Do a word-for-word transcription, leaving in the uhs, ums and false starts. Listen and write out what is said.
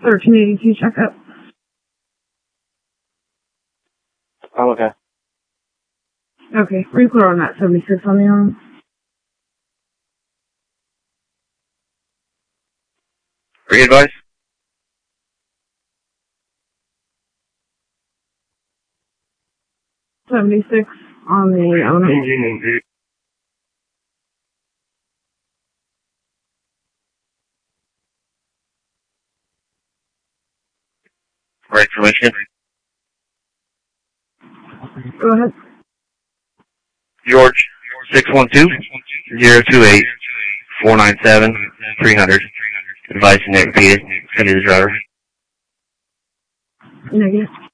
thirteen eighty-two checkup. Oh, okay. Okay, reclear on that seventy-six on the arm. Re-advise? seventy-six on the owner. Right information. Go ahead. George, six one two, zero two eight, four nine seven, three hundred. Advice and repeated. Send to the driver. Negative.